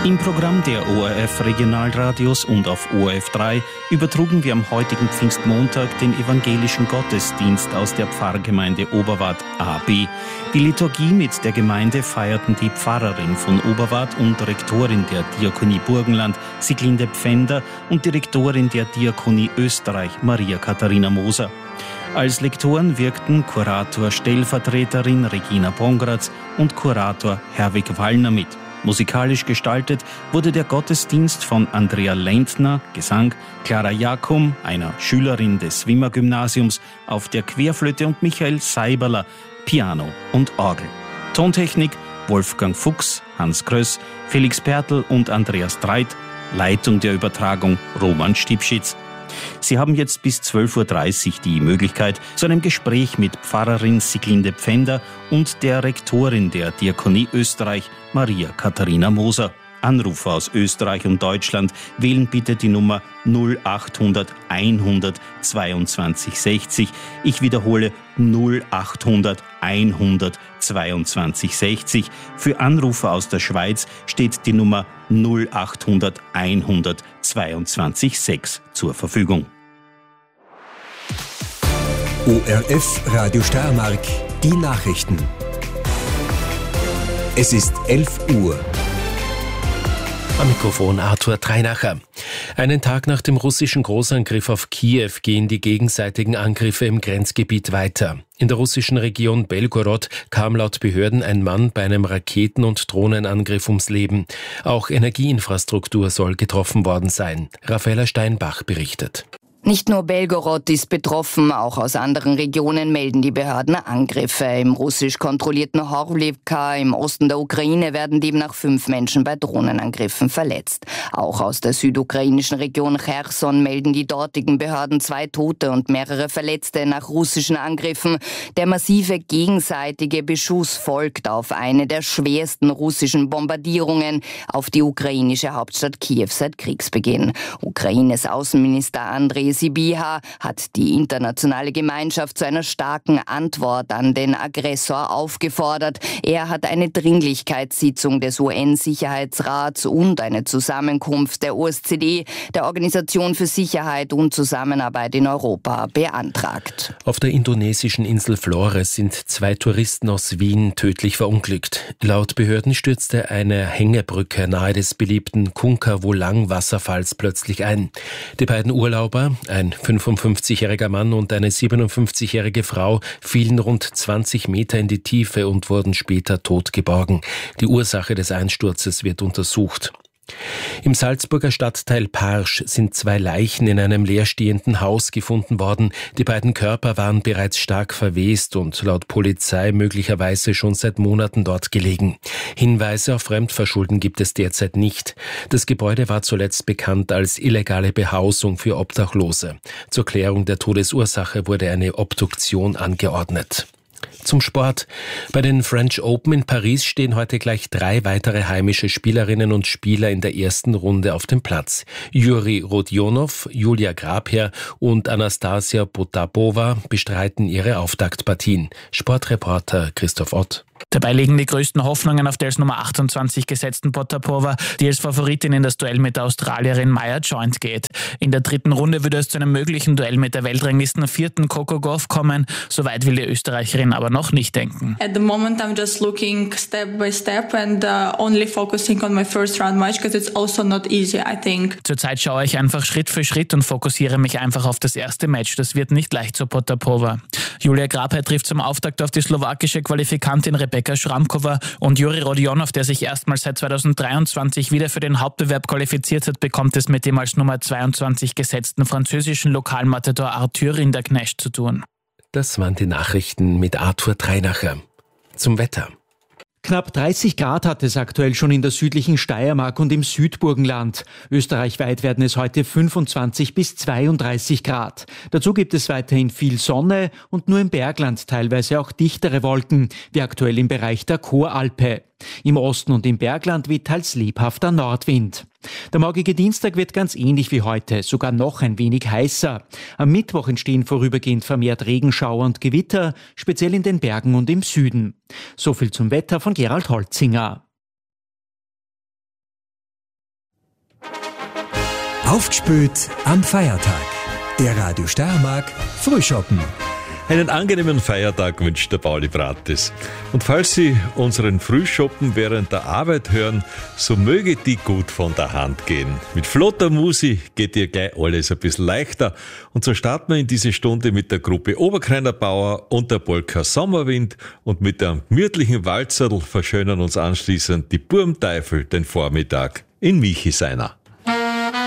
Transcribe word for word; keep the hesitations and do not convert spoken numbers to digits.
Im Programm der O R F Regionalradios und auf O R F drei übertrugen wir am heutigen Pfingstmontag den evangelischen Gottesdienst aus der Pfarrgemeinde Oberwart A B. Die Liturgie mit der Gemeinde feierten die Pfarrerin von Oberwart und Rektorin der Diakonie Burgenland, Siglinde Pfänder, und Direktorin der Diakonie Österreich, Maria Katharina Moser. Als Lektoren wirkten Kurator Stellvertreterin Regina Pongratz und Kurator Herwig Wallner mit. Musikalisch gestaltet wurde der Gottesdienst von Andrea Lentner, Gesang, Clara Jakum, einer Schülerin des Wimmer Gymnasiums, auf der Querflöte, und Michael Seiberler, Piano und Orgel. Tontechnik Wolfgang Fuchs, Hans Kröss, Felix Pertl und Andreas Dreit, Leitung der Übertragung Roman Stipschitz. Sie haben jetzt bis zwölf Uhr dreißig die Möglichkeit zu einem Gespräch mit Pfarrerin Siglinde Pfänder und der Rektorin der Diakonie Österreich, Maria Katharina Moser. Anrufer aus Österreich und Deutschland wählen bitte die Nummer null achthundert einhundert zweiundzwanzig sechzig. Ich wiederhole null achthundert einhundert zweiundzwanzig sechzig. Für Anrufer aus der Schweiz steht die Nummer null achthundert einhundert zweiundzwanzig sechs zur Verfügung. O R F Radio Steiermark, die Nachrichten. Es ist elf Uhr. Am Mikrofon Arthur Treinacher. Einen Tag nach dem russischen Großangriff auf Kiew gehen die gegenseitigen Angriffe im Grenzgebiet weiter. In der russischen Region Belgorod kam laut Behörden ein Mann bei einem Raketen- und Drohnenangriff ums Leben. Auch Energieinfrastruktur soll getroffen worden sein. Raffaella Steinbach berichtet. Nicht nur Belgorod ist betroffen, auch aus anderen Regionen melden die Behörden Angriffe. Im russisch kontrollierten Horlivka im Osten der Ukraine werden demnach fünf Menschen bei Drohnenangriffen verletzt. Auch aus der südukrainischen Region Cherson melden die dortigen Behörden zwei Tote und mehrere Verletzte nach russischen Angriffen. Der massive gegenseitige Beschuss folgt auf eine der schwersten russischen Bombardierungen auf die ukrainische Hauptstadt Kiew seit Kriegsbeginn. Ukraines Außenminister Andrei Sybiha hat die internationale Gemeinschaft zu einer starken Antwort an den Aggressor aufgefordert. Er hat eine Dringlichkeitssitzung des U N-Sicherheitsrats und eine Zusammenkunft der O S Z E, der Organisation für Sicherheit und Zusammenarbeit in Europa, beantragt. Auf der indonesischen Insel Flores sind zwei Touristen aus Wien tödlich verunglückt. Laut Behörden stürzte eine Hängebrücke nahe des beliebten Kunka-Wolang-Wasserfalls plötzlich ein. Die beiden Urlauber, ein fünfundfünfzigjähriger Mann und eine siebenundfünfzigjährige Frau, fielen rund zwanzig Meter in die Tiefe und wurden später tot geborgen. Die Ursache des Einsturzes wird untersucht. Im Salzburger Stadtteil Parsch sind zwei Leichen in einem leerstehenden Haus gefunden worden. Die beiden Körper waren bereits stark verwest und laut Polizei möglicherweise schon seit Monaten dort gelegen. Hinweise auf Fremdverschulden gibt es derzeit nicht. Das Gebäude war zuletzt bekannt als illegale Behausung für Obdachlose. Zur Klärung der Todesursache wurde eine Obduktion angeordnet. Zum Sport. Bei den French Open in Paris stehen heute gleich drei weitere heimische Spielerinnen und Spieler in der ersten Runde auf dem Platz. Juri Rodionov, Julia Grabherr und Anastasia Potapova bestreiten ihre Auftaktpartien. Sportreporter Christoph Ott. Dabei liegen die größten Hoffnungen auf der als Nummer achtundzwanzig gesetzten Potapova, die als Favoritin in das Duell mit der Australierin Maya Joint geht. In der dritten Runde würde es zu einem möglichen Duell mit der Weltranglisten vierten Coco Gauff kommen. Soweit will die Österreicherin aber noch nicht denken. At the moment I'm just looking step by step and uh, only focusing on my first round match because it's also not easy, I think. Zurzeit schaue ich einfach Schritt für Schritt und fokussiere mich einfach auf das erste Match. Das wird nicht leicht zu Potapova. Julia Grabherr trifft zum Auftakt auf die slowakische Qualifikantin Rebeka Schramkova, und Juri Rodionov, der sich erstmals seit zweitausenddreiundzwanzig wieder für den Hauptbewerb qualifiziert hat, bekommt es mit dem als Nummer zweiundzwanzig gesetzten französischen Lokalmatador Arthur Rinderknecht zu tun. Das waren die Nachrichten mit Arthur Treinacher. Zum Wetter. Knapp dreißig Grad hat es aktuell schon in der südlichen Steiermark und im Südburgenland. Österreichweit werden es heute fünfundzwanzig bis zweiunddreißig Grad. Dazu gibt es weiterhin viel Sonne und nur im Bergland teilweise auch dichtere Wolken, wie aktuell im Bereich der Choralpe. Im Osten und im Bergland weht teils lebhafter Nordwind. Der morgige Dienstag wird ganz ähnlich wie heute, sogar noch ein wenig heißer. Am Mittwoch entstehen vorübergehend vermehrt Regenschauer und Gewitter, speziell in den Bergen und im Süden. So viel zum Wetter von Gerald Holzinger. Aufgespült am Feiertag. Der Radio Steiermark Frühschoppen. Einen angenehmen Feiertag wünscht der Pauli Bratis. Und falls Sie unseren Frühschoppen während der Arbeit hören, so möge die gut von der Hand gehen. Mit flotter Musik geht dir gleich alles ein bisschen leichter. Und so starten wir in diese Stunde mit der Gruppe Oberkreiner Bauer und der Polka Sommerwind. Und mit einem gemütlichen Walzerl verschönern uns anschließend die Burmteufel den Vormittag in Michi seiner.